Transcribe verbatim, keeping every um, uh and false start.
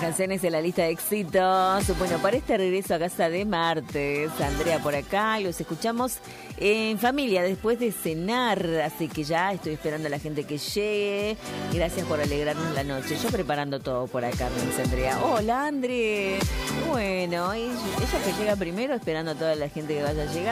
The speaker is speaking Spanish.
Canciones de la lista de éxitos. Bueno, para este regreso a casa de martes, Andrea por acá, los escuchamos en familia después de cenar, así que ya estoy esperando a la gente que llegue. Gracias por alegrarnos la noche. Yo preparando todo por acá, me dice Andrea. Hola, André. Bueno, ella, ella que llega primero, esperando a toda la gente que vaya a llegar.